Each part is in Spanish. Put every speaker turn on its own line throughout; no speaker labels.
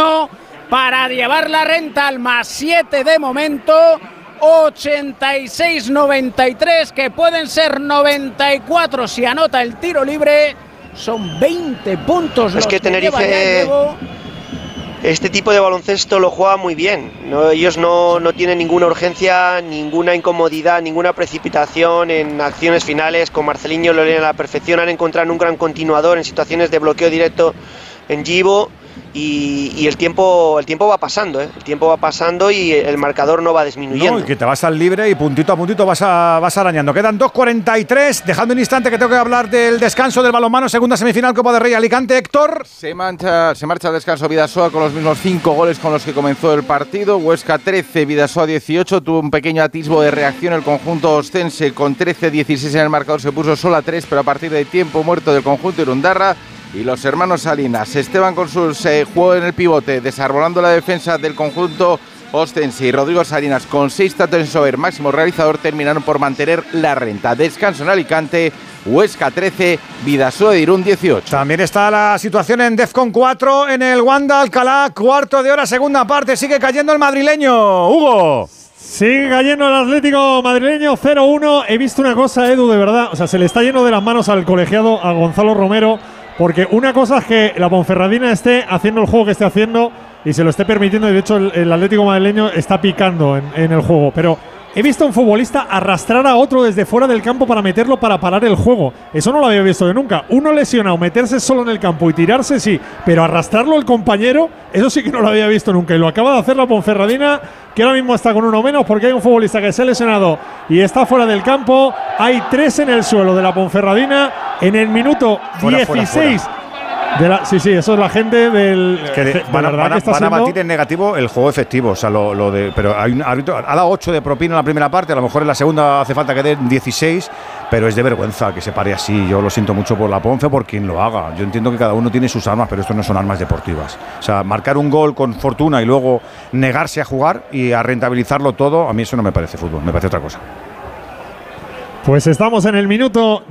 1 para llevar la renta al +7 de momento. 86-93, que pueden ser 94 si anota el tiro libre. Son 20 puntos.
Es que Tenerife, este tipo de baloncesto lo juega muy bien. Ellos no tienen ninguna urgencia, ninguna incomodidad, ninguna precipitación en acciones finales. Con Marceliño lo leen a la perfección. Han encontrado un gran continuador en situaciones de bloqueo directo en Yibo. Y el tiempo va pasando, El tiempo va pasando y el marcador no va disminuyendo.
No, y que te vas al libre y puntito a puntito vas arañando. Quedan 2:43, dejando un instante que tengo que hablar del descanso del balonmano, segunda semifinal Copa del Rey Alicante. Héctor.
Se marcha al descanso Bidasoa con los mismos 5 goles con los que comenzó el partido. Huesca 13, Bidasoa 18. Tuvo un pequeño atisbo de reacción el conjunto ostense con 13-16 en el marcador. Se puso solo a 3, pero a partir de tiempo muerto del conjunto Irundarra. Y los hermanos Salinas, Esteban con sus juego en el pivote, desarbolando la defensa del conjunto ostense, y Rodrigo Salinas con 6 tantos en Sober, máximo realizador, terminaron por mantener la renta. Descanso en Alicante, Huesca 13, Bidasoa de Irún 18.
También está la situación en Defcon 4 en el Wanda Alcalá, cuarto de hora, segunda parte, sigue cayendo el madrileño. Hugo.
Sigue cayendo el Atlético madrileño 0-1. He visto una cosa, Edu, de verdad, o sea, se le está yendo de las manos al colegiado, a Gonzalo Romero. Porque una cosa es que la Ponferradina esté haciendo el juego que esté haciendo y se lo esté permitiendo, y de hecho el Atlético madrileño está picando en el juego. Pero he visto a un futbolista arrastrar a otro desde fuera del campo para meterlo para parar el juego. Eso no lo había visto de nunca. Uno lesionado, meterse solo en el campo y tirarse, sí. Pero arrastrarlo el compañero, eso sí que no lo había visto nunca. Y lo acaba de hacer la Ponferradina, que ahora mismo está con uno menos porque hay un futbolista que se ha lesionado y está fuera del campo. Hay 3 en el suelo de la Ponferradina en el minuto 16. Fuera. Sí, eso es la gente del.
Es que van a batir en negativo el juego efectivo. O sea, pero hay un árbitro. Ha dado 8 de propina en la primera parte. A lo mejor en la segunda hace falta que den 16. Pero es de vergüenza que se pare así. Yo lo siento mucho por la Ponfe, por quien lo haga. Yo entiendo que cada uno tiene sus armas, pero esto no son armas deportivas. O sea, marcar un gol con fortuna y luego negarse a jugar y a rentabilizarlo todo, a mí eso no me parece fútbol, me parece otra cosa.
Pues estamos en el minuto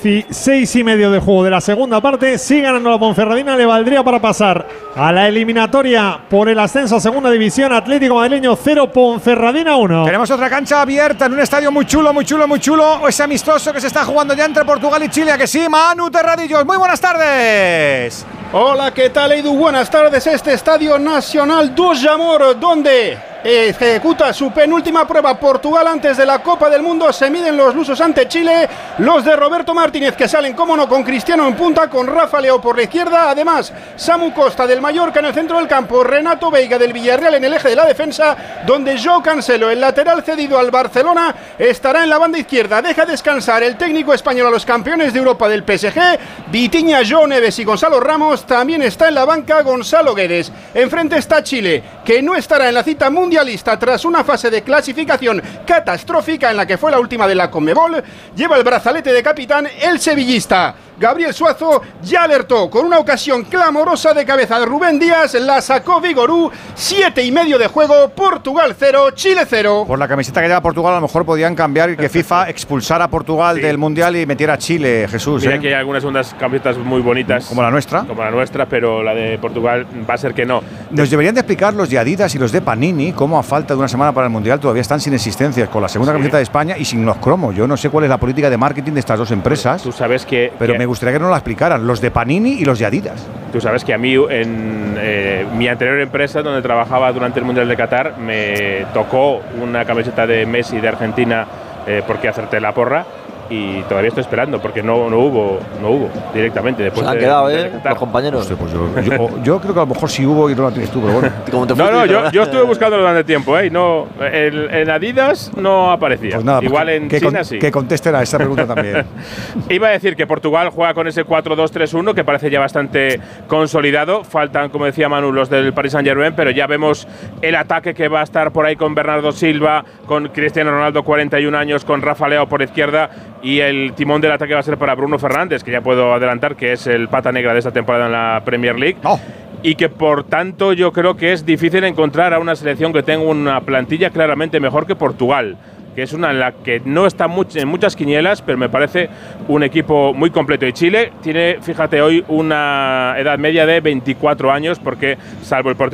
16 y medio de juego de la segunda parte. Si ganando la Ponferradina, le valdría para pasar a la eliminatoria por el ascenso a segunda división. Atlético madrileño 0, Ponferradina 1.
Tenemos otra cancha abierta en un estadio muy chulo. Ese amistoso que se está jugando ya entre Portugal y Chile. ¿A que sí? Manu Terradillos, muy buenas tardes.
Hola, ¿qué tal, Edu? Buenas tardes. Este Estadio Nacional do Jamor, donde ejecuta su penúltima prueba Portugal antes de la Copa del Mundo. Se miden los lusos ante Chile, los de Roberto Martínez, que salen, como no, con Cristiano en punta, con Rafa Leao por la izquierda. Además, Samu Costa del Mallorca en el centro del campo, Renato Veiga del Villarreal en el eje de la defensa, donde Joao Cancelo, el lateral cedido al Barcelona, estará en la banda izquierda. Deja descansar el técnico español a los campeones de Europa del PSG, Vitinha, João Neves y Gonzalo Ramos. También está en la banca Gonzalo Guedes. Enfrente está Chile, que no estará en la cita mundialista tras una fase de clasificación catastrófica en la que fue la última de la Conmebol. Lleva el brazalete de capitán el sevillista Gabriel Suazo. Ya alertó con una ocasión clamorosa de cabeza de Rubén Díaz, la sacó Vigorú. 7:30 de juego, Portugal 0, Chile 0.
Por la camiseta que lleva Portugal a lo mejor podían cambiar y que FIFA expulsara a Portugal del Mundial y metiera a Chile, Jesús.
Mira que hay algunas segundas camisetas muy bonitas.
Como la nuestra.
Como la nuestra, pero la de Portugal va a ser que no.
Nos deberían de explicar los de Adidas y los de Panini cómo a falta de una semana para el Mundial todavía están sin existencias con la segunda camiseta de España y sin los cromos. Yo no sé cuál es la política de marketing de estas dos empresas.
Tú sabes que…
Pero me gustaría que nos la explicaran, los de Panini y los de Adidas.
Tú sabes que a mí en mi anterior empresa donde trabajaba durante el Mundial de Qatar me tocó una camiseta de Messi de Argentina porque acerté la porra. Y todavía estoy esperando porque no hubo directamente después.
Se han quedado, los compañeros.
Hostia, pues yo creo que a lo mejor sí hubo y no la tienes tú, pero bueno.
Yo estuve buscándolo durante tiempo, y no, en Adidas no aparecía.
Pues nada,
igual en China sí.
Que contesten a esa pregunta también.
Iba a decir que Portugal juega con ese 4-2-3-1 que parece ya bastante consolidado. Faltan, como decía Manu, los del Paris Saint-Germain, pero ya vemos el ataque que va a estar por ahí con Bernardo Silva, con Cristiano Ronaldo, 41 años, con Rafa Leao por izquierda. Y el timón del ataque va a ser para Bruno Fernández, que ya puedo adelantar que es el pata negra de esta temporada en la Premier League. Y que por tanto yo creo que es difícil encontrar a una selección que tenga una plantilla claramente mejor que Portugal, que es una en la que no está en muchas quinielas, pero me parece un equipo muy completo. Y Chile tiene, fíjate, hoy una edad media de 24 años, porque salvo el portero